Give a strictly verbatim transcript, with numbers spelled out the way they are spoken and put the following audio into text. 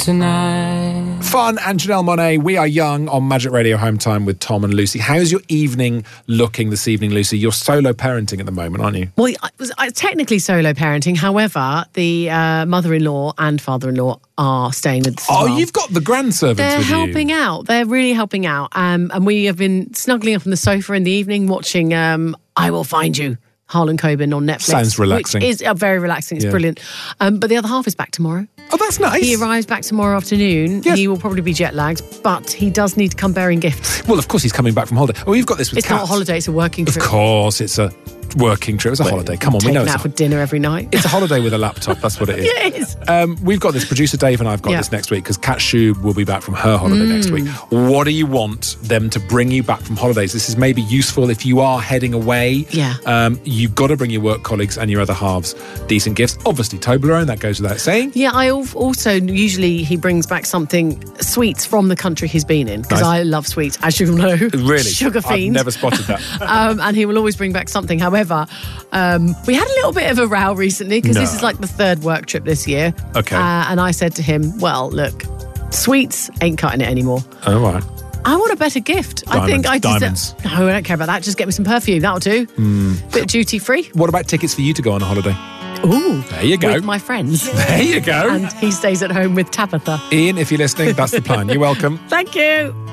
tonight. Fun and Janelle Monáe, We Are Young on Magic Radio Home Time with Tom and Lucy. How's your evening looking this evening, Lucy? You're solo parenting at the moment, aren't you? Well, I was I, technically solo parenting. However, the uh, mother-in-law and father-in-law are staying with us. Oh, as well. you've got the grandservants They're with helping you. out. They're really helping out. Um, and we have been snuggling up on the sofa in the evening watching um, I Will Find You, Harlan Coben on Netflix. Sounds relaxing. Which is uh, very relaxing. It's Yeah. brilliant. Um, but the other half is back tomorrow. Oh, that's nice. He arrives back tomorrow afternoon. Yes. He will probably be jet lagged, but he does need to come bearing gifts. Well, of course, he's coming back from holiday. Oh, you've got this with It's Kat. not a holiday, it's a working Of trip. course, it's a working trip. It's a holiday. Come on, we know Taken it's out a, for dinner every night. it's a holiday with a laptop. That's what it is. Yeah, it is. Um, we've got this. Producer Dave and I've got Yeah. this next week because Kat Shube will be back from her holiday Mm. next week. What do you want them to bring you back from holidays? This is maybe useful if you are heading away. Yeah. Um, you've got to bring your work colleagues and your other halves decent gifts. Obviously, Toblerone, that goes without saying. Yeah, I al- also usually he brings back something sweets from the country he's been in because Nice. I love sweets, as you'll know. Really? Sugar I've fiend. never spotted that. um, and he will always bring back something. However, um, we had a little bit of a row recently because this No. is like the third work trip this year. Okay. Uh, and I said to him, well, look, sweets ain't cutting it anymore. Oh, right. I want a better gift. I think Diamonds. I deserve... Diamonds. No, I don't care about that. Just get me some perfume. That'll do. Mm. Bit of duty free. What about tickets for you to go on a holiday? Ooh. There you go. With my friends. There you go. And he stays at home with Tabitha. Ian, if you're listening, that's the plan. You're welcome. Thank you.